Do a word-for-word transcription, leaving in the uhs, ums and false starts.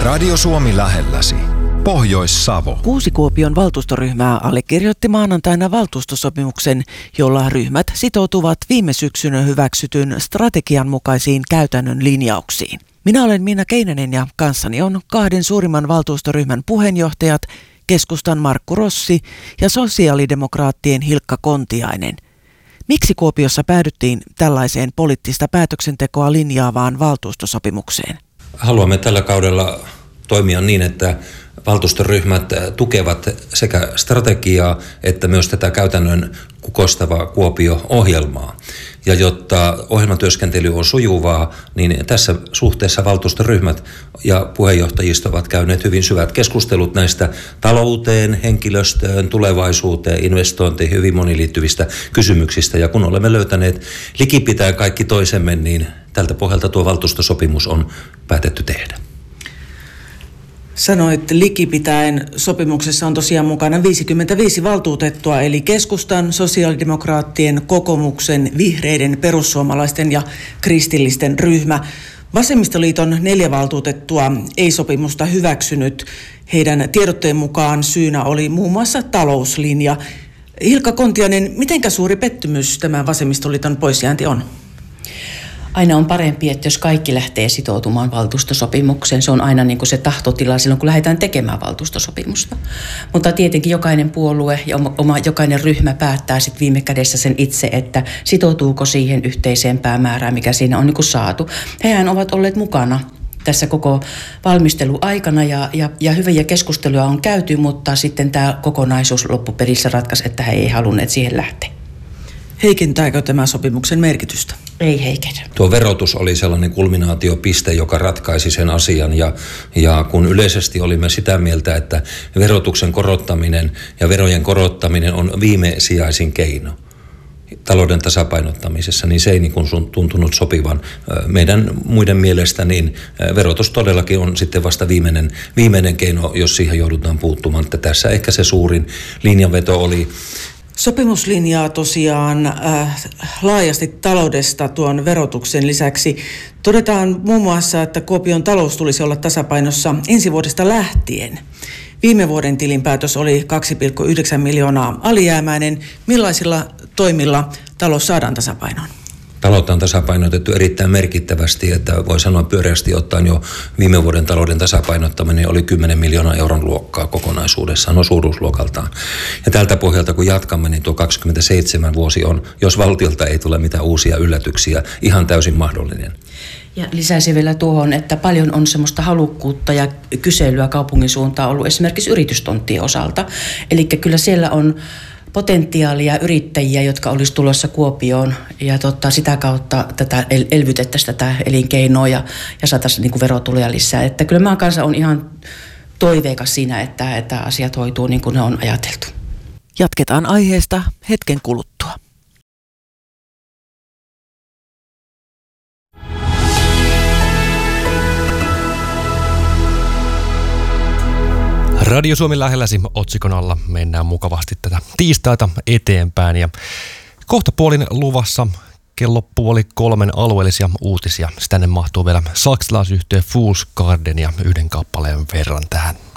Radio Suomi lähelläsi. Pohjois-Savo. Kuusi Kuopion valtuustoryhmää allekirjoitti maanantaina valtuustosopimuksen, jolla ryhmät sitoutuvat viime syksynä hyväksytyn strategian mukaisiin käytännön linjauksiin. Minä olen Minna Keinänen ja kanssani on kahden suurimman valtuustoryhmän puheenjohtajat, keskustan Markku Rossi ja sosiaalidemokraattien Hilkka Kontiainen. Miksi Kuopiossa päädyttiin tällaiseen poliittista päätöksentekoa linjaavaan valtuustosopimukseen? Haluamme tällä kaudella toimia niin, että valtuustoryhmät tukevat sekä strategiaa että myös tätä käytännön kukoistavaa Kuopio-ohjelmaa. Ja jotta ohjelmatyöskentely on sujuvaa, niin tässä suhteessa valtuustoryhmät ja puheenjohtajisto ovat käyneet hyvin syvät keskustelut näistä talouteen, henkilöstöön, tulevaisuuteen, investointeihin, hyvin moniin liittyvistä kysymyksistä. Ja kun olemme löytäneet likipitäen kaikki toisemme, niin tältä pohjalta tuo valtuustosopimus on päätetty tehdä. Sanoit likipitäen, sopimuksessa on tosiaan mukana viisikymmentäviisi valtuutettua, eli keskustan, sosiaalidemokraattien, kokoomuksen, vihreiden, perussuomalaisten ja kristillisten ryhmä. Vasemmistoliiton neljä valtuutettua ei sopimusta hyväksynyt. Heidän tiedotteen mukaan syynä oli muun muassa talouslinja. Hilkka Kontiainen, mitenkä suuri pettymys tämä vasemmistoliiton poisjäänti on? Aina on parempi, että jos kaikki lähtee sitoutumaan valtuustosopimukseen, se on aina niin kuin se tahtotila silloin, kun lähdetään tekemään valtuustosopimusta. Mutta tietenkin jokainen puolue ja oma, jokainen ryhmä päättää sitten viime kädessä sen itse, että sitoutuuko siihen yhteiseen päämäärään, mikä siinä on niin kuin saatu. Hehän ovat olleet mukana tässä koko valmisteluaikana ja, ja, ja hyviä keskusteluja on käyty, mutta sitten tämä kokonaisuus loppupelissä ratkaisi, että he ei halunneet siihen lähteä. Heikentääkö tämä sopimuksen merkitystä? Ei heikennä. Tuo verotus oli sellainen kulminaatiopiste, joka ratkaisi sen asian ja, ja kun yleisesti olimme sitä mieltä, että verotuksen korottaminen ja verojen korottaminen on viimesijaisin keino talouden tasapainottamisessa, niin se ei niin kuin tuntunut sopivan. Meidän muiden mielestä niin verotus todellakin on sitten vasta viimeinen, viimeinen keino, jos siihen joudutaan puuttumaan. Että tässä ehkä se suurin linjanveto oli. Sopimuslinjaa tosiaan äh, laajasti taloudesta tuon verotuksen lisäksi. Todetaan muun muassa, että Kuopion talous tulisi olla tasapainossa ensi vuodesta lähtien. Viime vuoden tilinpäätös oli kaksi pilkku yhdeksän miljoonaa alijäämäinen. Millaisilla toimilla talous saadaan tasapainoon? Taloutta on tasapainotettu erittäin merkittävästi, että voi sanoa pyöreästi ottaen jo viime vuoden talouden tasapainottaminen oli kymmenen miljoonaa euron luokkaa kokonaisuudessaan, no suuruusluokaltaan. Ja tältä pohjalta kun jatkamme, niin tuo kaksikymmentäseitsemän vuosi on, jos valtiolta ei tule mitään uusia yllätyksiä, ihan täysin mahdollinen. Ja lisäisin vielä tuohon, että paljon on semmoista halukkuutta ja kyselyä kaupungin suuntaan ollut esimerkiksi yritystonttien osalta. Eli kyllä siellä on potentiaalia yrittäjiä, jotka olisi tulossa Kuopioon ja tota, sitä kautta tätä el- elvytettäisiin tätä elinkeinoa ja, ja saataisiin niin kuin verotuloja lisää. Että kyllä maan kanssa on ihan toiveikas siinä, että, että asiat hoituu niin kuin ne on ajateltu. Jatketaan aiheesta hetken kuluttua. Radio Suomi lähelläsi otsikon alla mennään mukavasti tätä tiistaita eteenpäin ja kohta puolin luvassa kello puoli kolmen alueellisia uutisia. Tänne mahtuu vielä saksalaisyhtiö Fools Garden ja yhden kappaleen verran tähän.